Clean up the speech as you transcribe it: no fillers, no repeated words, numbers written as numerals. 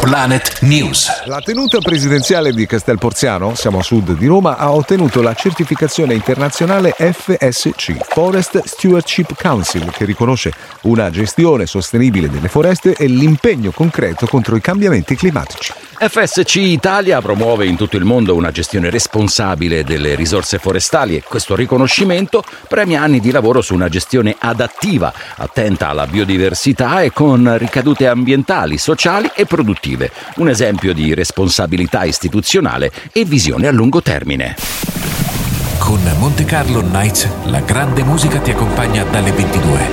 Planet News. La tenuta presidenziale di Castelporziano, siamo a sud di Roma, ha ottenuto la certificazione internazionale FSC, Forest Stewardship Council, che riconosce una gestione sostenibile delle foreste e l'impegno concreto contro i cambiamenti climatici. FSC Italia promuove in tutto il mondo una gestione responsabile delle risorse forestali e questo riconoscimento premia anni di lavoro su una gestione adattiva, attenta alla biodiversità e con ricadute ambientali, sociali e produttive. Un esempio di responsabilità istituzionale e visione a lungo termine. Con Monte Carlo Nights, la grande musica ti accompagna dalle 22.